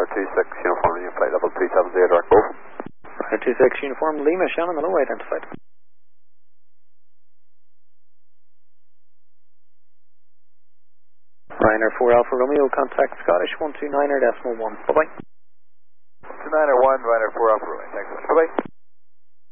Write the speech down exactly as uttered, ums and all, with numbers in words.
Ryanair two six Uniform Lima flight level three seven zero direct over. Ryanair two six Uniform Lima, Shannon, hello, identified. Ryanair four Alpha Romeo, contact Scottish one two nine er decimal one. Bye bye. one two nine er one, Ryanair four Alpha Romeo. Thanks. Bye bye.